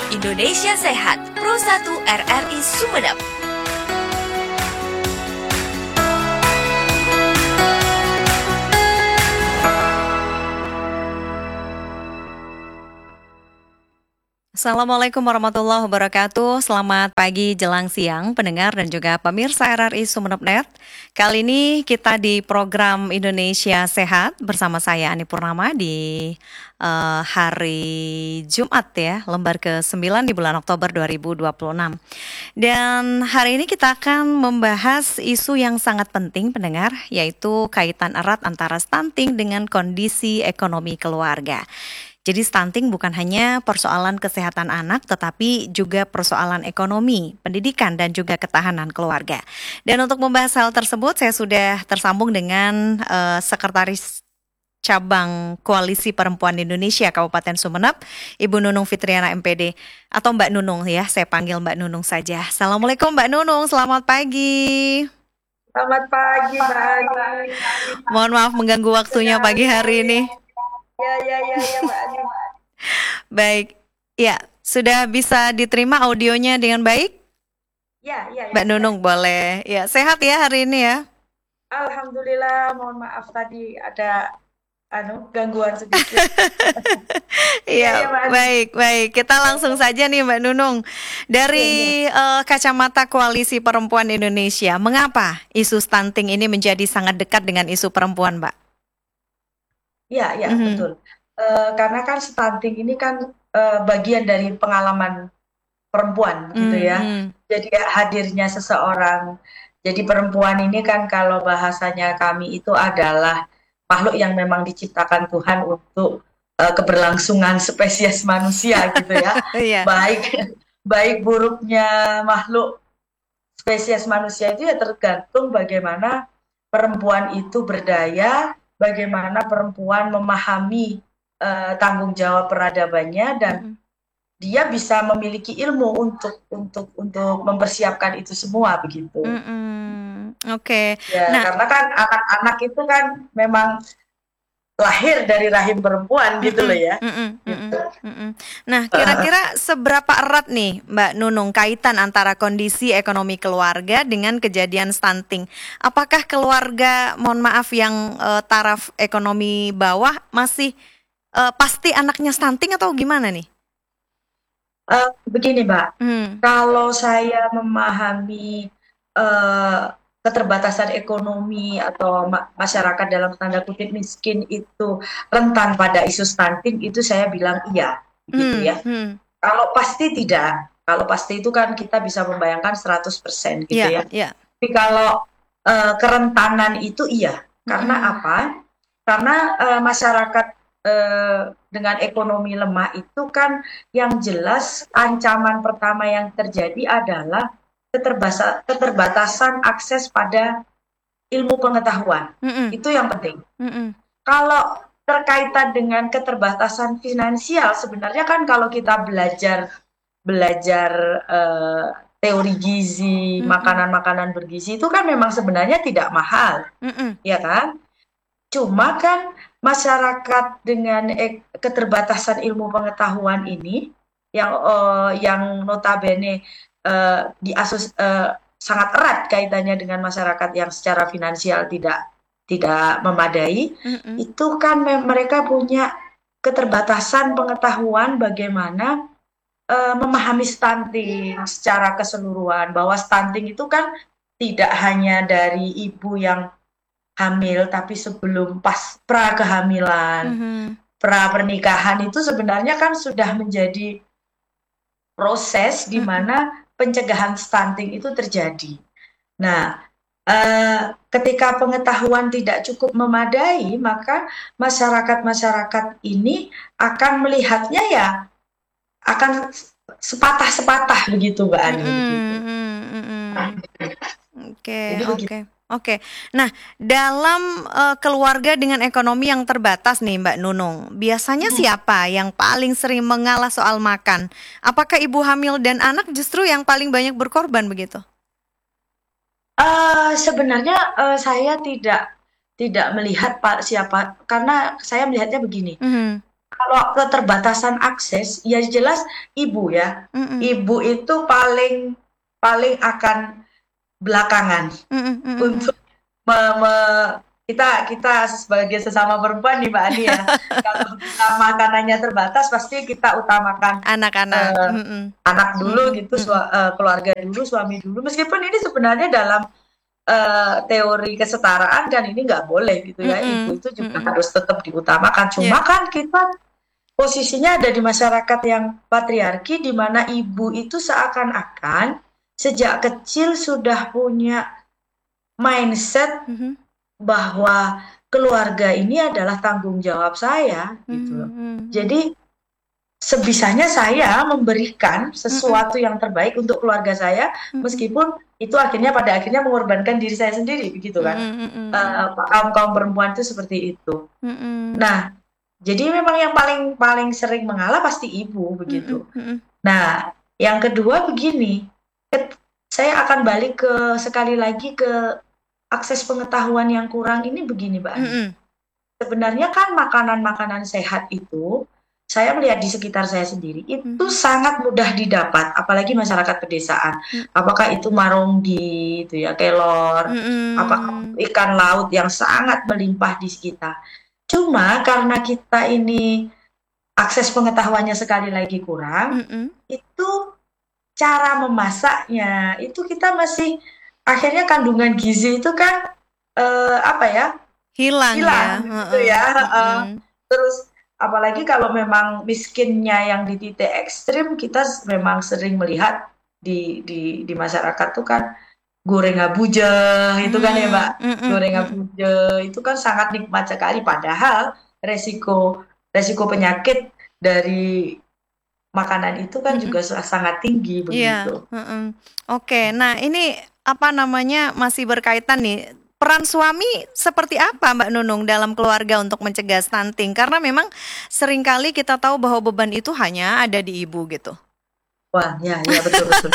Indonesia Sehat, Pro 1 RRI Sumeneb. Assalamualaikum warahmatullahi wabarakatuh. Selamat pagi jelang siang pendengar dan juga pemirsa RRI Sumeneb.net. Kali ini kita di program Indonesia Sehat bersama saya Ani Purnama di hari Jumat ya, lembar ke-9 di bulan Oktober 2026. Dan hari ini kita akan membahas isu yang sangat penting pendengar, yaitu kaitan erat antara stunting dengan kondisi ekonomi keluarga. Jadi stunting bukan hanya persoalan kesehatan anak, tetapi juga persoalan ekonomi, pendidikan, dan juga ketahanan keluarga. Dan untuk membahas hal tersebut, saya sudah tersambung dengan Sekretaris Cabang Koalisi Perempuan Indonesia Kabupaten Sumeneb, Ibu Nunung Fitriana MPD, atau Mbak Nunung ya, saya panggil Mbak Nunung saja. Assalamualaikum Mbak Nunung, selamat pagi. Selamat pagi, Mbak Ani. Mohon maaf mengganggu waktunya pagi hari ini. Ya, Mbak Ani. Baik, ya sudah bisa diterima audionya dengan baik? Ya. Mbak Nunung boleh. Ya, sehat ya hari ini ya? Alhamdulillah, mohon maaf tadi ada gangguan sedikit. Iya, Mbak Ani. baik. Kita langsung saja nih Mbak Nunung. Dari kacamata Koalisi Perempuan Indonesia, mengapa isu stunting ini menjadi sangat dekat dengan isu perempuan, Mbak? Ya, betul. Karena kan stunting ini kan bagian dari pengalaman perempuan gitu ya. Jadi hadirnya seseorang. Jadi perempuan ini kan kalau bahasanya kami itu adalah makhluk yang memang diciptakan Tuhan untuk keberlangsungan spesies manusia gitu ya. Iya. Baik buruknya makhluk spesies manusia itu ya tergantung bagaimana perempuan itu berdaya, bagaimana perempuan memahami tanggung jawab peradabannya dan dia bisa memiliki ilmu untuk mempersiapkan itu semua begitu. Oke. Ya, karena kan anak-anak itu kan memang lahir dari rahim perempuan gitu loh ya. Nah, kira-kira seberapa erat nih Mbak Nunung kaitan antara kondisi ekonomi keluarga dengan kejadian stunting? Apakah keluarga, mohon maaf, yang taraf ekonomi bawah masih pasti anaknya stunting atau gimana nih? Begini Mbak, kalau saya memahami keterbatasan ekonomi atau masyarakat dalam tanda kutip miskin itu rentan pada isu stunting, itu saya bilang iya, gitu ya. Kalau pasti tidak, kalau pasti itu kan kita bisa membayangkan 100% gitu ya. Tapi kalau kerentanan itu iya, karena apa? Karena masyarakat dengan ekonomi lemah itu kan yang jelas ancaman pertama yang terjadi adalah keterbatasan akses pada ilmu pengetahuan. Itu yang penting. Kalau terkaitan dengan keterbatasan finansial, sebenarnya kan kalau kita belajar teori gizi, makanan-makanan bergizi itu kan memang sebenarnya tidak mahal, ya kan? Cuma kan masyarakat dengan keterbatasan ilmu pengetahuan ini yang notabene sangat erat kaitannya dengan masyarakat yang secara finansial tidak memadai, itu kan mereka punya keterbatasan pengetahuan bagaimana memahami stunting secara keseluruhan, bahwa stunting itu kan tidak hanya dari ibu yang hamil, tapi sebelum pra kehamilan, pra pernikahan itu sebenarnya kan sudah menjadi proses di mana pencegahan stunting itu terjadi. Nah, ketika pengetahuan tidak cukup memadai, maka masyarakat ini akan melihatnya ya akan sepatah-sepatah begitu Mbak Ani. Oke. Nah, dalam keluarga dengan ekonomi yang terbatas nih Mbak Nunung, biasanya siapa yang paling sering mengalah soal makan? Apakah ibu hamil dan anak justru yang paling banyak berkorban begitu? Sebenarnya saya tidak melihat siapa, karena saya melihatnya begini. Kalau keterbatasan akses, ya jelas ibu ya. Mm-mm. Ibu itu paling paling akan belakangan Mm-mm, mm-mm. untuk me- me- kita kita sebagai sesama perempuan nih Mbak Ani ya. Kalau kita makanannya terbatas, pasti kita utamakan Anak-anak. eh, Mm-mm. anak dulu Mm-mm, gitu, mm-mm. keluarga dulu, suami dulu. Meskipun ini sebenarnya dalam teori kesetaraan kan ini nggak boleh gitu ya. Ibu Mm-mm, itu juga mm-mm. harus tetap diutamakan. Ya. Cuma kan kita posisinya ada di masyarakat yang patriarki, di mana ibu itu seakan-akan sejak kecil sudah punya mindset Mhm, bahwa keluarga ini adalah tanggung jawab saya gitu loh. mhm, Jadi sebisanya saya memberikan mhm, sesuatu yang terbaik untuk keluarga saya, mhm, meskipun itu akhirnya pada akhirnya mengorbankan diri saya sendiri begitu kan. mhm, mhm, Kaum kaum perempuan itu seperti itu. mhm, Nah, jadi memang yang paling paling sering mengalah pasti ibu mhm, begitu. mhm, Nah, yang kedua begini, saya akan balik sekali lagi ke akses pengetahuan yang kurang ini begini, Mbak Ani. mhm, Sebenarnya kan makanan-makanan sehat itu, saya melihat di sekitar saya sendiri, itu mhm, sangat mudah didapat, apalagi masyarakat pedesaan. mhm, Apakah itu maronggi, itu ya, kelor, apakah mhm, ikan laut yang sangat melimpah di sekitar. Cuma karena kita ini akses pengetahuannya sekali lagi kurang, mhm. itu cara memasaknya, itu kita masih akhirnya kandungan gizi itu kan, apa ya, Hilang ya, hilang gitu heeh, ya, heeh. mhm, Terus apalagi kalau memang miskinnya yang di titik ekstrim, kita memang sering melihat di masyarakat tuh kan goreng abuje itu kan ya, Mbak, mhm, mhm, goreng mhm, abuje itu kan sangat nikmat sekali, padahal resiko resiko penyakit dari makanan itu kan mhm. juga sangat tinggi Iya, begitu. heeh. Oke, nah ini apa namanya, masih berkaitan nih, peran suami seperti apa Mbak Nunung dalam keluarga untuk mencegah stunting? Karena memang seringkali kita tahu bahwa beban itu hanya ada di ibu gitu. Wah, ya ya, betul betul.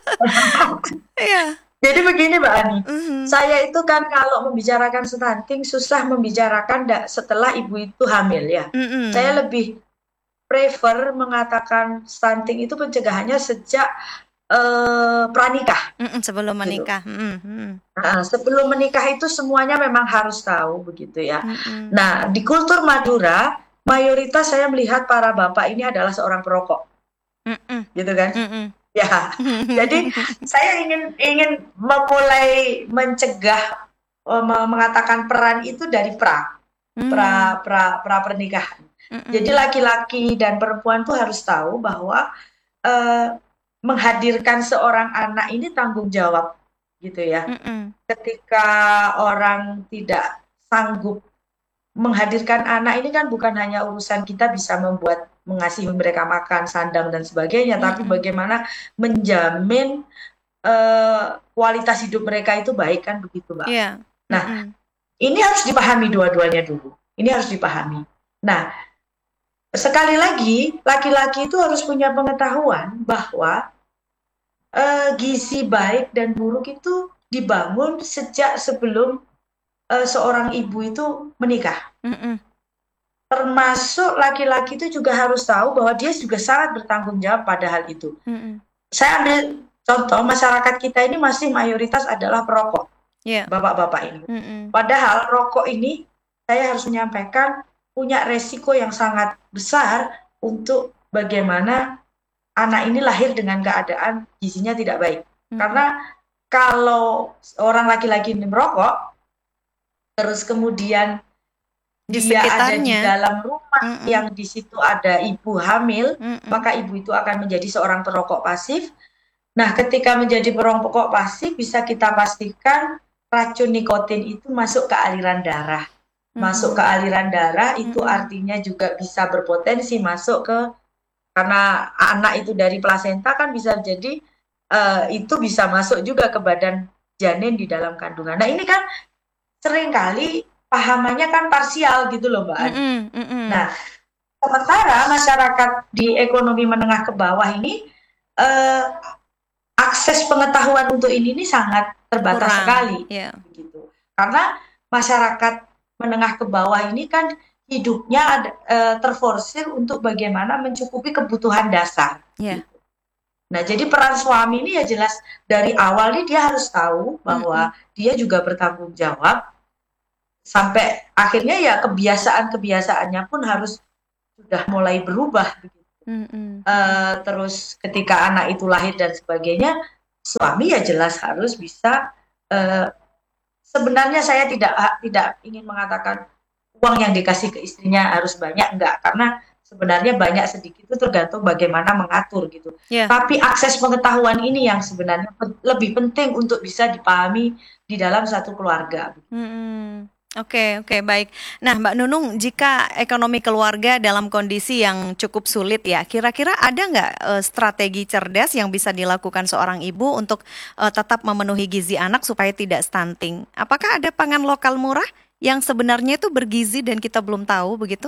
Iya, Jadi begini Mbak Ani, mhm, saya itu kan kalau membicarakan stunting susah membicarakan setelah ibu itu hamil ya. Saya mhm, lebih prefer mengatakan stunting itu pencegahannya sejak pranikah mhm, sebelum gitu. menikah, mhm, mhm, Nah, sebelum menikah itu semuanya memang harus tahu begitu ya. mhm, Nah, di kultur Madura, mayoritas saya melihat para bapak ini adalah seorang perokok, mhm, gitu kan? mhm. Ya, jadi saya ingin ingin memulai mencegah, mengatakan peran itu dari Mmm, pra pernikahan. Jadi mhm, laki-laki dan perempuan tuh harus tahu bahwa eh, menghadirkan seorang anak ini tanggung jawab, gitu ya. mhm, Ketika orang tidak sanggup menghadirkan anak ini kan bukan hanya urusan kita bisa mengasihi mereka makan, sandang dan sebagainya, tapi mhm, bagaimana menjamin kualitas hidup mereka itu baik kan begitu, Mbak. iya, Nah, mhm, ini harus dipahami dua-duanya dulu. Ini harus dipahami. Nah, sekali lagi laki-laki itu harus punya pengetahuan bahwa gizi baik dan buruk itu dibangun sejak sebelum seorang ibu itu menikah. mhm, Termasuk laki-laki itu juga harus tahu bahwa dia juga sangat bertanggung jawab pada hal itu. mhm, Saya ambil contoh, masyarakat kita ini masih mayoritas adalah perokok, iya, bapak-bapak ini. mhm, Padahal rokok ini, saya harus menyampaikan, punya resiko yang sangat besar untuk bagaimana anak ini lahir dengan keadaan gizinya tidak baik. mhm, Karena kalau orang laki-laki ini merokok, terus kemudian di dia ada di sekitarnya, dalam rumah mhm, yang di situ ada ibu hamil, mhm, maka ibu itu akan menjadi seorang perokok pasif. Nah, ketika menjadi perokok pasif, bisa kita pastikan racun nikotin itu masuk ke aliran darah. Masuk ke mhm, aliran darah itu mhm, artinya juga bisa berpotensi masuk ke, karena anak itu dari plasenta kan bisa jadi itu bisa masuk juga ke badan janin di dalam kandungan. Nah, ini kan seringkali pahamannya kan parsial gitu loh Mbak Ani. mhm, mhm, Nah, sementara masyarakat di ekonomi menengah ke bawah ini eh, akses pengetahuan untuk ini sangat terbatas kurang, sekali iya, begitu. Karena masyarakat menengah ke bawah ini kan hidupnya terforsir untuk bagaimana mencukupi kebutuhan dasar. Ya. Nah, jadi peran suami ini ya jelas dari awal nih dia harus tahu bahwa dia juga bertanggung jawab, sampai akhirnya ya kebiasaan-kebiasaannya pun harus sudah mulai berubah. Terus ketika anak itu lahir dan sebagainya, suami ya jelas harus bisa. Sebenarnya saya tidak ingin mengatakan uang yang dikasih ke istrinya harus banyak, enggak, karena sebenarnya banyak sedikit itu tergantung bagaimana mengatur gitu. Yeah. Tapi akses pengetahuan ini yang sebenarnya lebih penting untuk bisa dipahami di dalam satu keluarga. Oke, baik. Nah, Mbak Nunung, jika ekonomi keluarga dalam kondisi yang cukup sulit ya, kira-kira ada nggak strategi cerdas yang bisa dilakukan seorang ibu untuk tetap memenuhi gizi anak supaya tidak stunting? Apakah ada pangan lokal murah yang sebenarnya itu bergizi dan kita belum tahu begitu?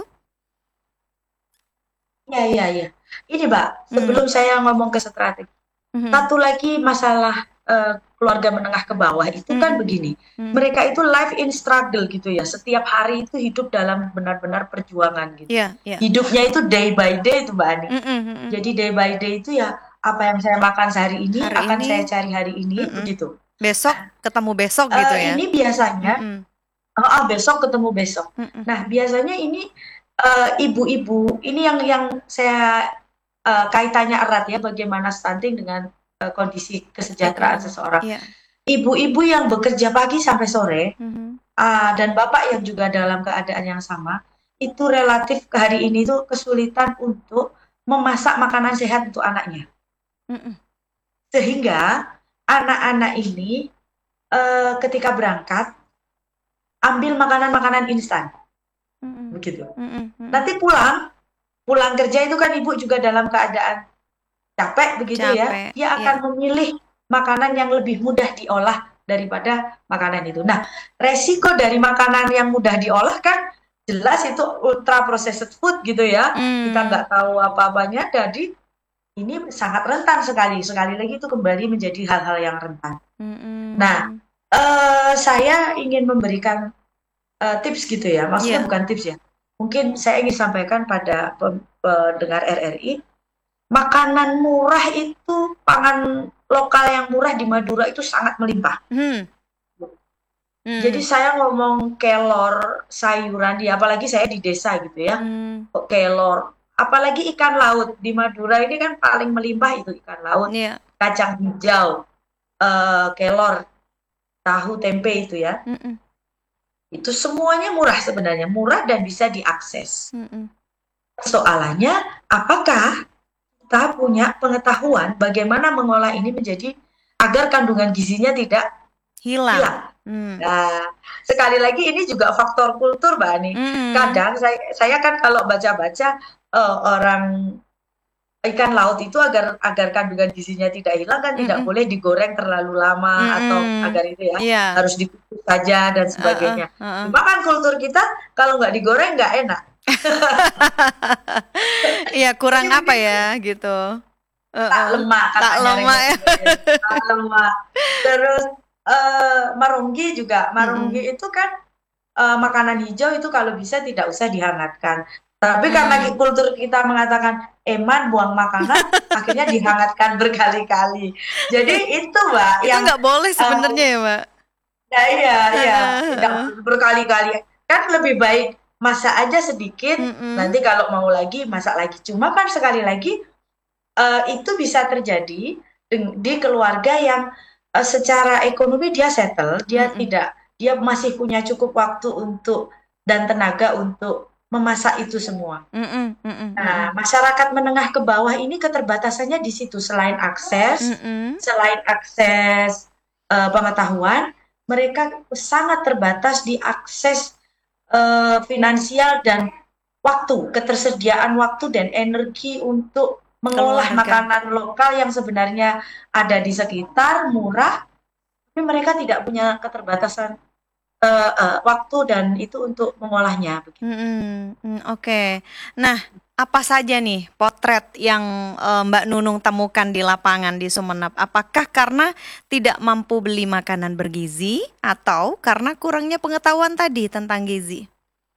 Ya. Ini Mbak, sebelum saya ngomong ke strategi, satu lagi masalah keluarga menengah ke bawah itu kan begini, mereka itu life in struggle gitu ya, setiap hari itu hidup dalam benar-benar perjuangan gitu. Hidupnya itu day by day itu Mbak Ani. Jadi day by day itu ya apa yang saya makan sehari ini akan saya cari hari ini begitu. Besok ketemu besok gitu ya. Ini biasanya besok ketemu besok. Nah, biasanya ini ibu-ibu ini yang saya kaitannya erat ya, bagaimana stunting dengan kondisi kesejahteraan seseorang. Ibu-ibu yang bekerja pagi sampai sore dan bapak yang juga dalam keadaan yang sama, itu relatif hari ini tuh kesulitan untuk memasak makanan sehat untuk anaknya. Sehingga anak-anak ini ketika berangkat ambil makanan-makanan instan. Begitu. Nanti pulang kerja itu kan ibu juga dalam keadaan capek begitu ya. Dia akan memilih makanan yang lebih mudah diolah daripada makanan itu. Nah, resiko dari makanan yang mudah diolah kan jelas itu ultra processed food gitu ya. Kita nggak tahu apa-apanya, jadi ini sangat rentan sekali. Sekali lagi itu kembali menjadi hal-hal yang rentan. Nah, saya ingin memberikan tips gitu ya, maksudnya bukan tips ya. Mungkin saya ingin sampaikan pada pendengar RRI, makanan murah itu, pangan lokal yang murah di Madura itu sangat melimpah. Jadi saya ngomong kelor, sayuran, apalagi saya di desa gitu ya, kelor, apalagi ikan laut di Madura ini kan paling melimpah itu ikan laut, kacang hijau, kelor, tahu, tempe itu ya. Itu semuanya murah sebenarnya, murah dan bisa diakses. Soalnya, apakah kita punya pengetahuan bagaimana mengolah ini menjadi agar kandungan gizinya tidak hilang. Nah, sekali lagi ini juga faktor kultur, Mbak Ani. Kadang saya kan kalau baca-baca orang ikan laut itu agar kandungan gizinya tidak hilang kan tidak boleh digoreng terlalu lama atau agar itu ya harus dikukus saja dan sebagainya. Cuma kan kultur kita kalau nggak digoreng nggak enak. Iya, kurang apa ya gitu. Tak lemak ya. Tak lemak. Terus marunggi juga. Marunggi itu kan makanan hijau itu kalau bisa tidak usah dihangatkan. Tapi karena kultur kita mengatakan eman buang makanan, akhirnya dihangatkan berkali-kali. Jadi itu Mbak, itu nggak boleh sebenarnya ya Mbak. Iya, tidak berkali-kali. Kan lebih baik masak aja sedikit, nanti kalau mau lagi masak lagi. Cuma kan sekali lagi itu bisa terjadi di keluarga yang secara ekonomi dia settle, dia masih punya cukup waktu untuk dan tenaga untuk memasak itu semua. Nah, masyarakat menengah ke bawah ini keterbatasannya di situ. Selain akses pengetahuan, mereka sangat terbatas di akses finansial dan waktu, ketersediaan waktu dan energi untuk mengolah makanan lokal yang sebenarnya ada di sekitar, murah, tapi mereka tidak punya keterbatasan waktu dan itu untuk mengolahnya. Oke. Nah, apa saja nih potret yang Mbak Nunung temukan di lapangan di Sumeneb? Apakah karena tidak mampu beli makanan bergizi atau karena kurangnya pengetahuan tadi tentang gizi?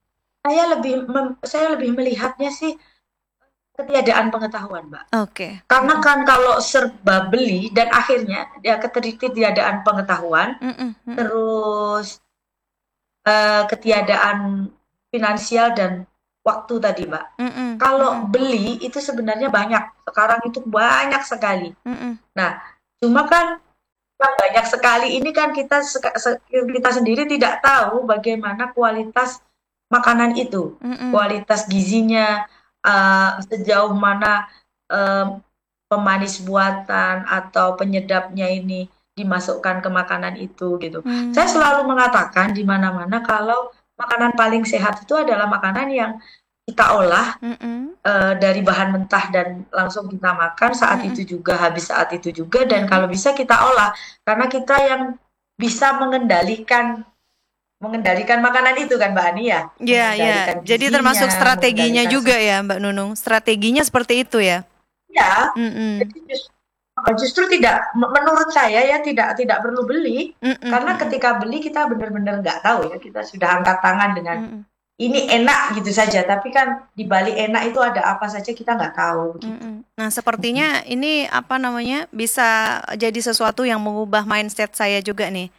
saya lebih melihatnya sih ketiadaan pengetahuan, Mbak. Oke. Karena kan kalau serba beli dan akhirnya ya ketiadaan pengetahuan, terus ketiadaan finansial dan waktu tadi, Mbak. Kalau beli itu sebenarnya banyak, sekarang itu banyak sekali. Nah, cuma kan yang banyak sekali ini kan kita sendiri tidak tahu bagaimana kualitas makanan itu, kualitas gizinya, sejauh mana pemanis buatan atau penyedapnya ini dimasukkan ke makanan itu gitu. Saya selalu mengatakan di mana-mana kalau makanan paling sehat itu adalah makanan yang kita olah dari bahan mentah dan langsung kita makan saat itu juga, habis saat itu juga, dan kalau bisa kita olah karena kita yang bisa mengendalikan makanan itu kan Mbak Ani ya. Iya, iya. Jadi termasuk strateginya juga ya Mbak Nunung. Strateginya seperti itu ya. Ya. Jadi justru tidak, menurut saya ya tidak perlu beli karena ketika beli kita benar-benar nggak tahu ya, kita sudah angkat tangan dengan ini enak gitu saja, tapi kan di balik enak itu ada apa saja kita nggak tahu. Gitu. Nah, sepertinya ini apa namanya bisa jadi sesuatu yang mengubah mindset saya juga nih.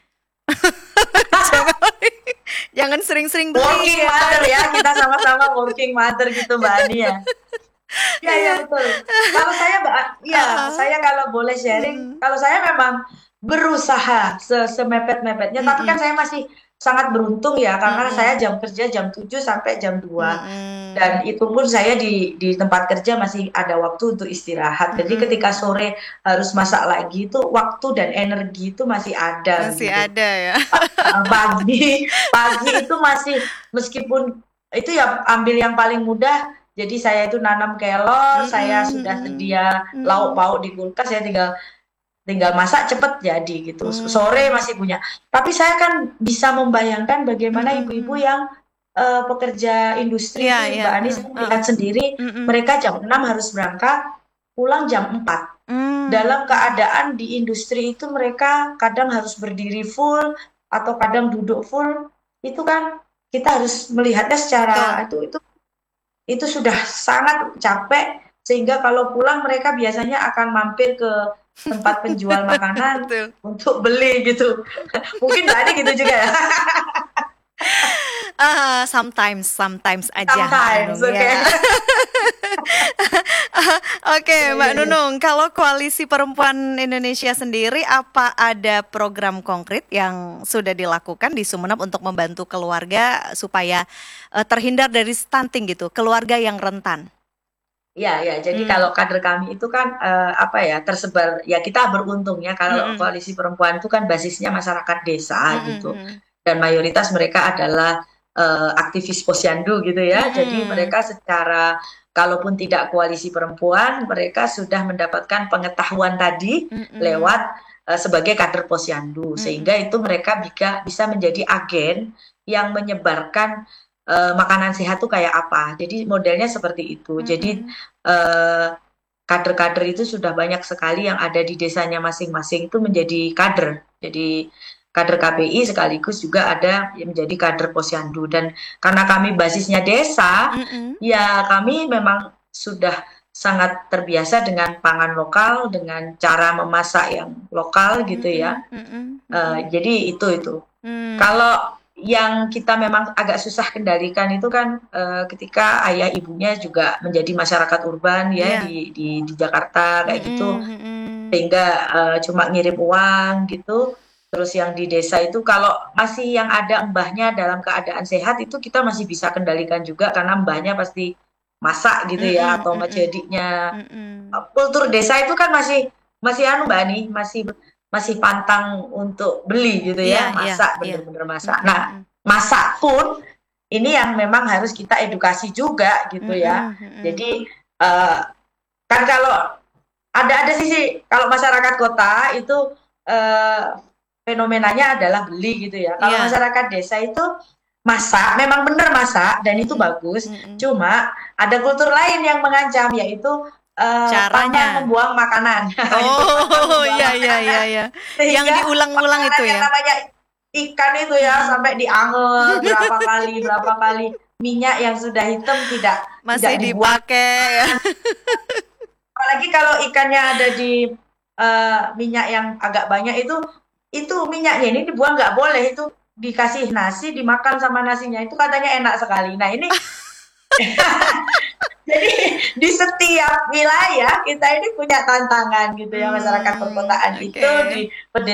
Jangan sering-sering beli. Working mother ya, kita sama-sama working mother gitu Mbak Ani ya. Iya betul. Kalau saya saya kalau boleh sharing, kalau saya memang berusaha semepet-mepetnya, tapi kan saya masih sangat beruntung ya karena saya jam kerja jam 7 sampai jam 2. Dan itu pun saya di tempat kerja masih ada waktu untuk istirahat. Jadi ketika sore harus masak lagi itu waktu dan energi itu masih ada. Masih gitu. Ada ya. Pagi itu masih, meskipun itu ya ambil yang paling mudah. Jadi saya itu nanam kelor, saya sudah sedia lauk pauk di kulkas, saya tinggal masak cepet jadi gitu. Sore masih punya. Tapi saya kan bisa membayangkan bagaimana ibu-ibu yang pekerja industri, Mbak Ani, saya melihat sendiri, mereka jam 6 harus berangkat, pulang jam 4. Dalam keadaan di industri itu mereka kadang harus berdiri full atau kadang duduk full. Itu kan kita harus melihatnya secara itu sudah sangat capek, sehingga kalau pulang mereka biasanya akan mampir ke tempat penjual makanan untuk beli gitu. Mungkin Mbak Ani gitu juga ya. Sometimes aja. Sometimes, oke. Ya. Oke, Mbak Nunung, kalau Koalisi Perempuan Indonesia sendiri, apa ada program konkret yang sudah dilakukan di Sumeneb untuk membantu keluarga supaya terhindar dari stunting gitu, keluarga yang rentan? Ya, jadi kalau kader kami itu kan tersebar, ya kita beruntung ya kalau Koalisi Perempuan itu kan basisnya masyarakat desa gitu, dan mayoritas mereka adalah aktivis posyandu gitu ya. Jadi mereka secara, kalaupun tidak koalisi perempuan, mereka sudah mendapatkan pengetahuan tadi lewat sebagai kader posyandu, sehingga itu mereka bisa menjadi agen yang menyebarkan makanan sehat itu kayak apa. Jadi modelnya seperti itu. Jadi kader-kader itu sudah banyak sekali yang ada di desanya masing-masing itu menjadi kader. Jadi kader KPI sekaligus juga ada yang menjadi kader posyandu. Dan karena kami basisnya desa, ya kami memang sudah sangat terbiasa dengan pangan lokal, dengan cara memasak yang lokal gitu ya. Jadi itu. Kalau yang kita memang agak susah kendalikan itu kan ketika ayah ibunya juga menjadi masyarakat urban ya, di Jakarta kayak gitu, sehingga cuma ngirim uang gitu. Terus yang di desa itu kalau masih yang ada mbahnya dalam keadaan sehat itu kita masih bisa kendalikan juga karena mbahnya pasti masak gitu ya, atau majadiknya. Kultur desa itu kan masih Mbak Ani, masih pantang untuk beli gitu ya, masak bener-bener masak. Nah, masak pun ini yang memang harus kita edukasi juga gitu ya. Jadi kan kalau ada sisi, kalau masyarakat kota itu fenomenanya adalah beli gitu ya. Kalau masyarakat desa itu masak, memang benar masak dan itu bagus. Cuma ada kultur lain yang mengancam, yaitu caranya membuang makanan. Iya. Yang diulang-ulang itu ya. Namanya ikan itu ya sampai diangel berapa kali. minyak yang sudah hitam tidak Masih dibuang. dipakai. Apalagi kalau ikannya ada di minyak yang agak banyak itu minyaknya ini dibuang nggak boleh, itu dikasih nasi dimakan sama nasinya itu katanya enak sekali. Nah ini jadi di setiap wilayah kita ini punya tantangan gitu ya, masyarakat perkotaan itu Oke. di pedesaan